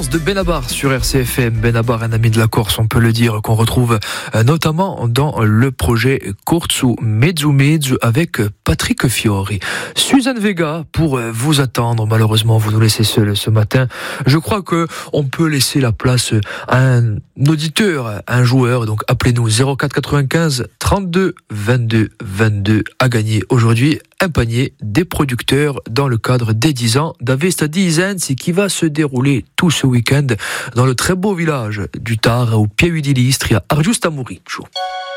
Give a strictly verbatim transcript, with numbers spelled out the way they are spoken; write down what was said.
de Benabar sur R C F M. Benabar, un ami de la Corse, on peut le dire, qu'on retrouve notamment dans le projet Corso Mezzo Mezzo avec Patrick Fiori. Suzanne Vega, pour vous attendre, malheureusement, vous nous laissez seul ce matin. Je crois que on peut laisser la place à un auditeur, à un joueur. Donc appelez-nous zéro quatre quatre-vingt-quinze trente-deux vingt-deux vingt-deux à gagner aujourd'hui un panier des producteurs dans le cadre des dix ans d'Avesta Dizens qui va se dérouler tout ce week-end dans le très beau village du Tar au Pieve di Listria, Argiusta Muriccio.